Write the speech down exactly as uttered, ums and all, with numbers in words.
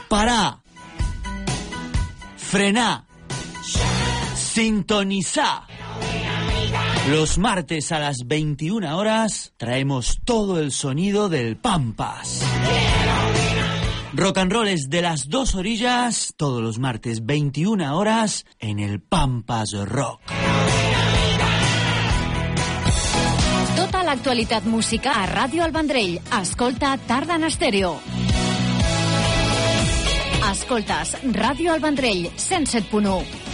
parar, frenar, sintonizar. Los martes a las veintiuna horas traemos todo el sonido del Pampas. Rock and roll es de las dos orillas, todos los martes veintiuna horas en el Pampas Rock. Tota l'actualitat musical a Ràdio El Vendrell. Escolta Tarda en Estèreo. Escoltes Ràdio El Vendrell, cent set punt u.